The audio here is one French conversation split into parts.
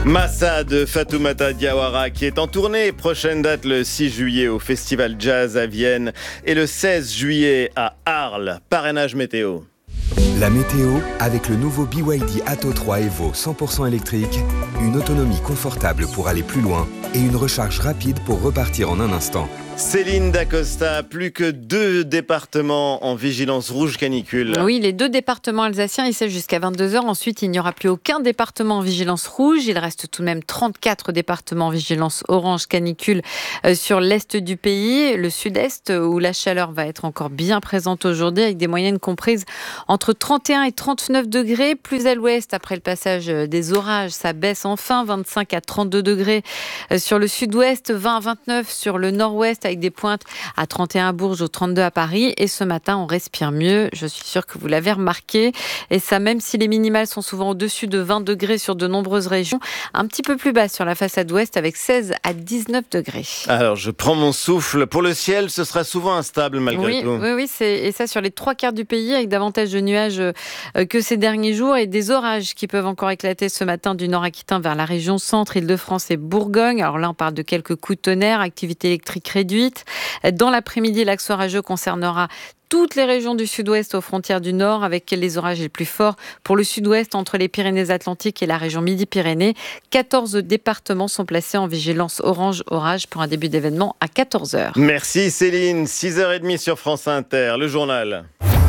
Massa de Fatoumata Diawara qui est en tournée. Prochaine date le 6 juillet au Festival Jazz à Vienne et le 16 juillet à Arles. Parrainage météo. La météo avec le nouveau BYD Atto 3 Evo 100% électrique, une autonomie confortable pour aller plus loin et une recharge rapide pour repartir en un instant. Céline Dacosta, plus que 2 départements en vigilance rouge canicule. Oui, les 2 départements alsaciens, ils savent jusqu'à 22h. Ensuite, il n'y aura plus aucun département en vigilance rouge. Il reste tout de même 34 départements en vigilance orange canicule sur l'est du pays. Le sud-est, où la chaleur va être encore bien présente aujourd'hui, avec des moyennes comprises entre 31 et 39 degrés. Plus à l'ouest, après le passage des orages, ça baisse enfin, 25 à 32 degrés sur le sud-ouest, 20 à 29 sur le nord-ouest, avec des pointes à 31 à Bourges, au 32 à Paris. Et ce matin, on respire mieux. Je suis sûre que vous l'avez remarqué. Et ça, même si les minimales sont souvent au-dessus de 20 degrés sur de nombreuses régions, un petit peu plus bas sur la façade ouest, avec 16 à 19 degrés. Alors, je prends mon souffle. Pour le ciel, ce sera souvent instable malgré tout. Oui, et ça sur les 3/4 du pays, avec davantage de nuages que ces derniers jours et des orages qui peuvent encore éclater ce matin du nord aquitain vers la région centre, Île-de-France et Bourgogne. Alors là, on parle de quelques coups de tonnerre, activité électrique réduite. Dans l'après-midi, l'axe orageux concernera toutes les régions du sud-ouest aux frontières du nord, avec les orages les plus forts pour le sud-ouest entre les Pyrénées-Atlantiques et la région Midi-Pyrénées. 14 départements sont placés en vigilance orange orage pour un début d'événement à 14h. Merci Céline, 6h30 sur France Inter, le journal.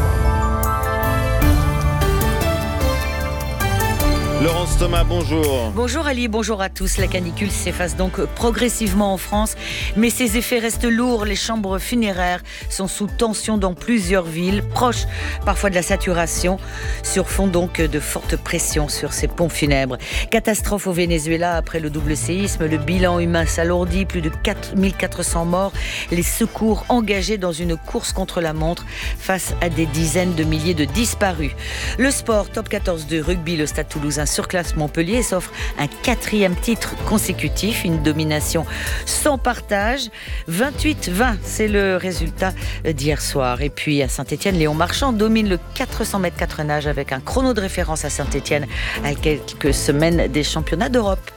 Laurence Thomas, bonjour. Bonjour Ali, bonjour à tous. La canicule s'efface donc progressivement en France, mais ses effets restent lourds. Les chambres funéraires sont sous tension dans plusieurs villes, proches parfois de la saturation, sur fond donc de forte pression sur ces pompes funèbres. Catastrophe au Venezuela après le double séisme, le bilan humain s'alourdit, plus de 4400 morts, les secours engagés dans une course contre la montre face à des dizaines de milliers de disparus. Le sport, top 14 de rugby, le Stade Toulousain surclasse Montpellier, s'offre un 4e titre consécutif, une domination sans partage. 28-20, c'est le résultat d'hier soir. Et puis à Saint-Étienne, Léon Marchand domine le 400 mètres 4 nages avec un chrono de référence à Saint-Étienne à quelques semaines des championnats d'Europe.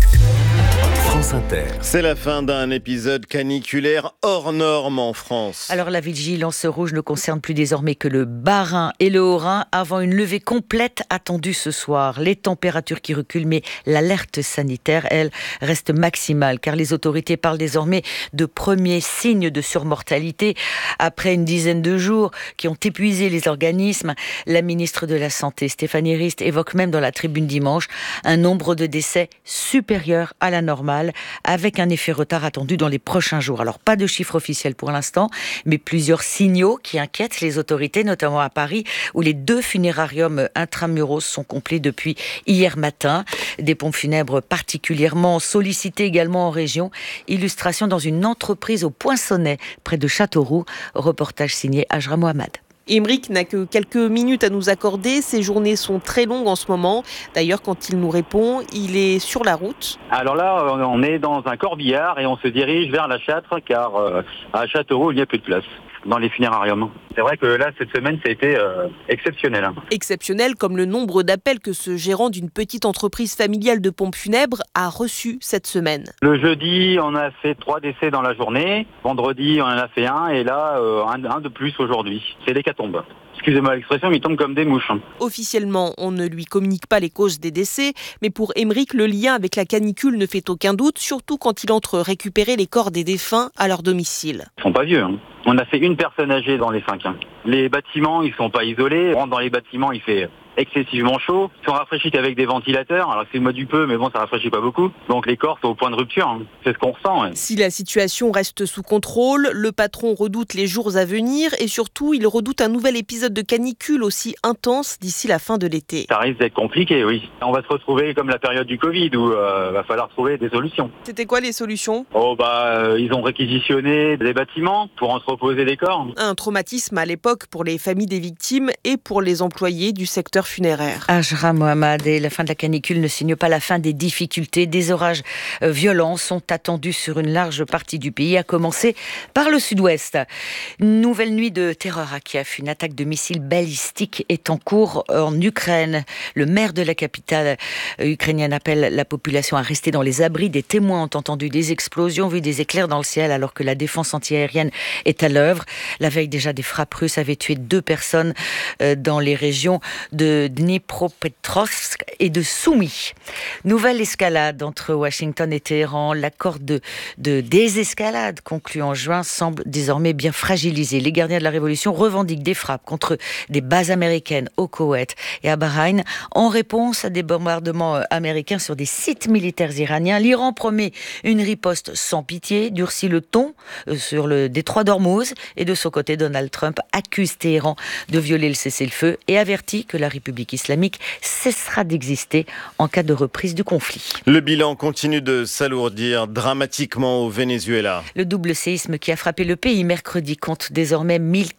France Inter. C'est la fin d'un épisode caniculaire hors norme en France. Alors la vigilance rouge ne concerne plus désormais que le Bas-Rhin et le Haut-Rhin avant une levée complète attendue ce soir. Les températures qui reculent, mais l'alerte sanitaire, elle, reste maximale car les autorités parlent désormais de premiers signes de surmortalité. Après une dizaine de jours qui ont épuisé les organismes, la ministre de la Santé, Stéphanie Rist, évoque même dans la Tribune dimanche un nombre de décès supérieur à la normale, avec un effet retard attendu dans les prochains jours. Alors, pas de chiffres officiels pour l'instant, mais plusieurs signaux qui inquiètent les autorités, notamment à Paris, où les 2 funérariums intramuros sont complets depuis hier matin. Des pompes funèbres particulièrement sollicitées également en région. Illustration dans une entreprise au Poinçonnet, près de Châteauroux. Reportage signé Ajra Mohamed. Émeric n'a que quelques minutes à nous accorder. Ses journées sont très longues en ce moment. D'ailleurs, quand il nous répond, il est sur la route. Alors là, on est dans un corbillard et on se dirige vers la Châtre car à Châteauroux, il n'y a plus de place dans les funérariums. C'est vrai que là, cette semaine, ça a été exceptionnel. Exceptionnel comme le nombre d'appels que ce gérant d'une petite entreprise familiale de pompes funèbres a reçu cette semaine. Le jeudi, on a fait 3 décès dans la journée. Vendredi, on en a fait 1 et là, un de plus aujourd'hui. C'est l'hécatombe. Excusez-moi l'expression, mais il tombe comme des mouches. Officiellement, on ne lui communique pas les causes des décès, mais pour Émeric, le lien avec la canicule ne fait aucun doute, surtout quand il entre récupérer les corps des défunts à leur domicile. Ils sont pas vieux. On a fait une personne âgée dans les 5. Les bâtiments, ils sont pas isolés. On rentre dans les bâtiments, il fait excessivement chaud. Ils sont rafraîchis qu'avec des ventilateurs. Alors c'est le mois du peu, mais bon, ça rafraîchit pas beaucoup. Donc les corps sont au point de rupture. C'est ce qu'on ressent. Si la situation reste sous contrôle, le patron redoute les jours à venir et surtout, il redoute un nouvel épisode de canicule aussi intense d'ici la fin de l'été. Ça risque d'être compliqué, oui. On va se retrouver comme la période du Covid où va falloir trouver des solutions. C'était quoi les solutions ? Ils ont réquisitionné des bâtiments pour entretenir reposer les corps. Un traumatisme à l'époque pour les familles des victimes et pour les employés du secteur funéraire. Ajra Mohamed, et la fin de la canicule ne signe pas la fin des difficultés. Des orages violents sont attendus sur une large partie du pays, à commencer par le sud-ouest. Nouvelle nuit de terreur à Kiev. Une attaque de missiles balistiques est en cours en Ukraine. Le maire de la capitale ukrainienne appelle la population à rester dans les abris. Des témoins ont entendu des explosions, vu des éclairs dans le ciel, alors que la défense antiaérienne est à l'œuvre. La veille déjà, des frappes russes avaient tué 2 personnes dans les régions de Dnipropetrovsk et de Soumy. Nouvelle escalade entre Washington et Téhéran. L'accord de désescalade conclu en juin semble désormais bien fragilisé. Les gardiens de la révolution revendiquent des frappes contre des bases américaines au Koweït et à Bahreïn en réponse à des bombardements américains sur des sites militaires iraniens. L'Iran promet une riposte sans pitié, durcit le ton sur le détroit d'Ormuz, et de son côté, Donald Trump accuse Téhéran de violer le cessez-le-feu et avertit que la République islamique cessera d'exister en cas de reprise du conflit. Le bilan continue de s'alourdir dramatiquement au Venezuela. Le double séisme qui a frappé le pays mercredi compte désormais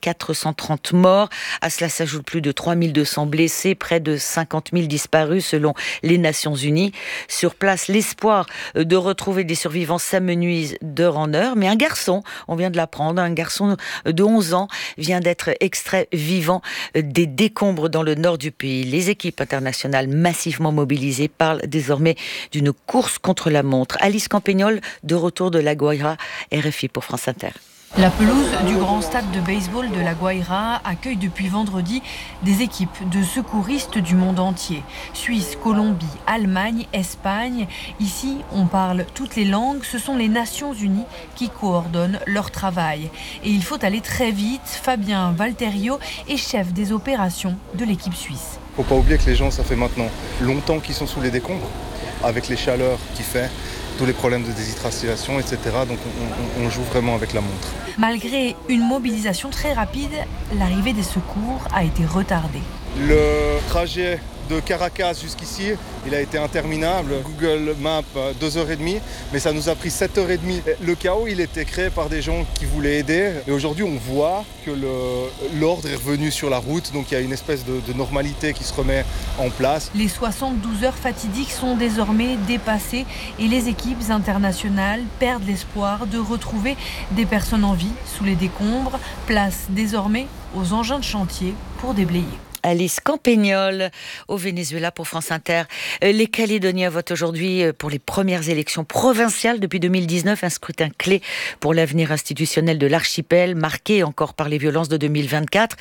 1430 morts. À cela s'ajoutent plus de 3200 blessés, près de 50 000 disparus selon les Nations Unies. Sur place, l'espoir de retrouver des survivants s'amenuise d'heure en heure. Mais un garçon, on vient de l'apprendre, un garçon de 11 ans vient d'être extrait vivant des décombres dans le nord du pays. Les équipes internationales massivement mobilisées parlent désormais d'une course contre la montre. Alice Campagnol, de retour de La Guaira, RFI pour France Inter. La pelouse du grand stade de baseball de La Guaira accueille depuis vendredi des équipes de secouristes du monde entier. Suisse, Colombie, Allemagne, Espagne. Ici, on parle toutes les langues. Ce sont les Nations Unies qui coordonnent leur travail. Et il faut aller très vite. Fabien Valterio est chef des opérations de l'équipe suisse. Il ne faut pas oublier que les gens, ça fait maintenant longtemps qu'ils sont sous les décombres, avec les chaleurs qu'il fait, tous les problèmes de déshydratation, etc. Donc on joue vraiment avec la montre. Malgré une mobilisation très rapide, l'arrivée des secours a été retardée. Le trajet de Caracas jusqu'ici, il a été interminable. Google Maps, 2h30, mais ça nous a pris 7h30. Le chaos, il était créé par des gens qui voulaient aider. Et aujourd'hui, on voit que l'ordre est revenu sur la route, donc il y a une espèce de normalité qui se remet en place. Les 72 heures fatidiques sont désormais dépassées et les équipes internationales perdent l'espoir de retrouver des personnes en vie sous les décombres. Place désormais aux engins de chantier pour déblayer. Alice Campagnol au Venezuela pour France Inter. Les Calédoniens votent aujourd'hui pour les premières élections provinciales depuis 2019, un scrutin clé pour l'avenir institutionnel de l'archipel, marqué encore par les violences de 2024.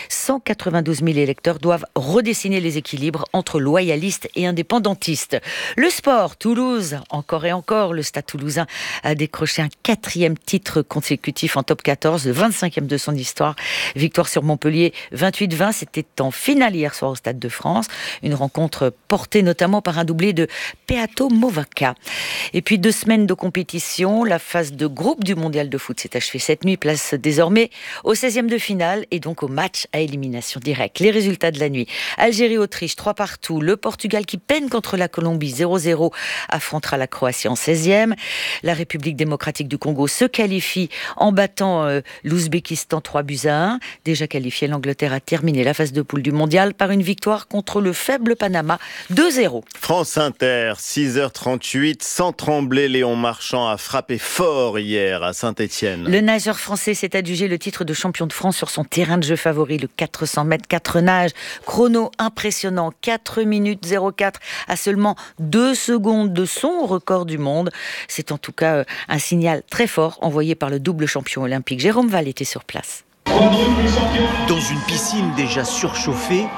192 000 électeurs doivent redessiner les équilibres entre loyalistes et indépendantistes. Le sport, Toulouse, encore et encore, le Stade Toulousain a décroché un 4e titre consécutif en top 14, le 25e de son histoire. Victoire sur Montpellier, 28-20, c'était en finale hier soir au Stade de France. Une rencontre portée notamment par un doublé de Peato Movaca. Et puis 2 semaines de compétition. La phase de groupe du mondial de foot s'est achevée cette nuit. Place désormais au 16e de finale et donc au match à élimination directe. Les résultats de la nuit. Algérie-Autriche, 3-3. Le Portugal qui peine contre la Colombie, 0-0, affrontera la Croatie en 16e. La République démocratique du Congo se qualifie en battant l'Ouzbékistan 3-1. Déjà qualifié, l'Angleterre a terminé la phase de poule du mondial par une victoire contre le faible Panama, 2-0. France Inter, 6h38, sans trembler, Léon Marchand a frappé fort hier à Saint-Étienne. Le nageur français s'est adjugé le titre de champion de France sur son terrain de jeu favori, le 400 mètres 4 nages. Chrono impressionnant, 4 minutes 04 à seulement 2 secondes de son record du monde. C'est en tout cas un signal très fort envoyé par le double champion olympique. Jérôme Val était sur place. Dans une piscine déjà surchauffée,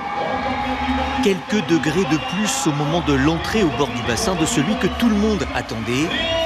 quelques degrés de plus au moment de l'entrée au bord du bassin de celui que tout le monde attendait.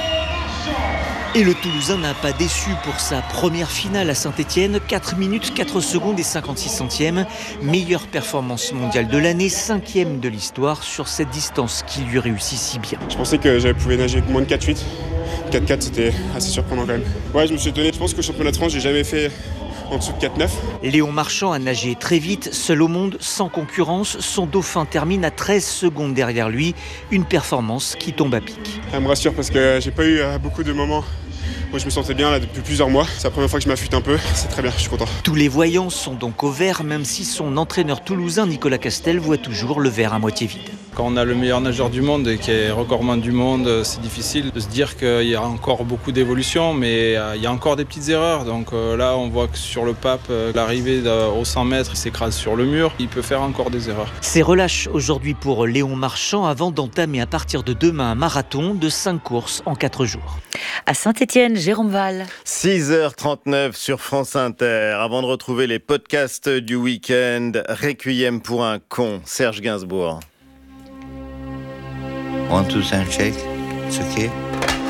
Et le Toulousain n'a pas déçu pour sa première finale à Saint-Étienne. 4 minutes, 4 secondes et 56 centièmes. Meilleure performance mondiale de l'année, 5e de l'histoire sur cette distance qui lui réussit si bien. Je pensais que j'avais pouvais nager avec moins de 4,8. 4,4 c'était assez surprenant quand même. Ouais, je me suis étonné. Je pense que le championnat de France, j'ai jamais fait en dessous de 4,9. Léon Marchand a nagé très vite, seul au monde, sans concurrence. Son dauphin termine à 13 secondes derrière lui. Une performance qui tombe à pic. Ça me rassure parce que j'ai pas eu beaucoup de moments Moi je me sentais bien là depuis plusieurs mois. C'est la première fois que je m'affûte un peu. C'est très bien, je suis content. Tous les voyants sont donc au vert, même si son entraîneur toulousain Nicolas Castel voit toujours le verre à moitié vide. Quand on a le meilleur nageur du monde et qui est recordman du monde, c'est difficile de se dire qu'il y a encore beaucoup d'évolution, mais il y a encore des petites erreurs. Donc là, on voit que sur le pape, l'arrivée au 100 mètres, il s'écrase sur le mur. Il peut faire encore des erreurs. C'est relâche aujourd'hui pour Léon Marchand avant d'entamer à partir de demain un marathon de 5 courses en 4 jours. À Saint-Étienne, Jérôme Val. 6h39 sur France Inter. Avant de retrouver les podcasts du week-end, Requiem pour un con, Serge Gainsbourg. 1, 2, 3, check. It's okay.